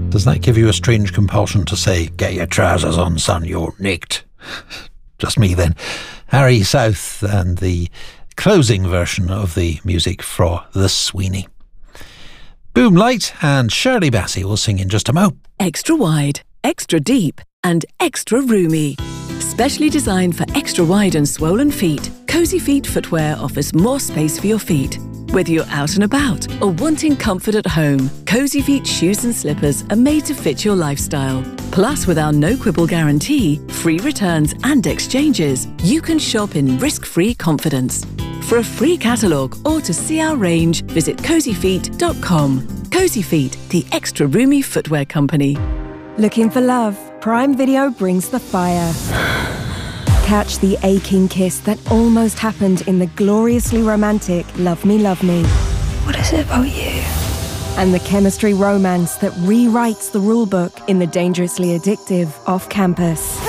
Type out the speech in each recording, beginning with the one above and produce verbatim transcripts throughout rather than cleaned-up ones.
Does that give you a strange compulsion to say, get your trousers on, son, you're nicked? Just me then. Harry South and the closing version of the music for The Sweeney. Boomlight and Shirley Bassey will sing in just a mo. Extra wide, extra deep and extra roomy. Specially designed for extra wide and swollen feet, Cosy Feet footwear offers more space for your feet. Whether you're out and about or wanting comfort at home, Cosy Feet shoes and slippers are made to fit your lifestyle. Plus, with our no quibble guarantee, free returns and exchanges, you can shop in risk-free confidence. For a free catalogue or to see our range, visit cosy feet dot com. Cosy Feet, the extra roomy footwear company. Looking for love? Prime Video brings the fire. Catch the aching kiss that almost happened in the gloriously romantic Love Me, Love Me. What is it about you? And the chemistry romance that rewrites the rulebook in the dangerously addictive Off Campus.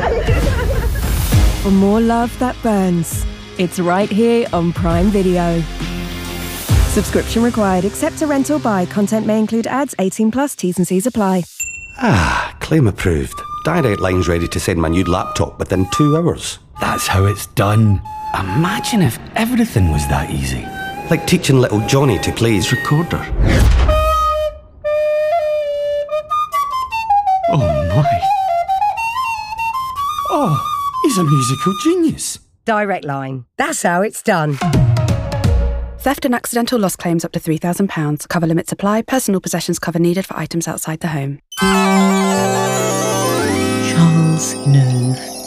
For more love that burns, it's right here on Prime Video. Subscription required, except to rent or buy. Content may include ads, eighteen plus, T's and C's apply. Ah, claim approved. Direct Line's ready to send my new laptop within two hours. That's how it's done. Imagine if everything was that easy. Like teaching little Johnny to play his recorder. Oh my. Oh, he's a musical genius. Direct Line. That's how it's done. Theft and accidental loss claims up to three thousand pounds. Cover limits apply. Personal possessions cover needed for items outside the home. Charles Nove.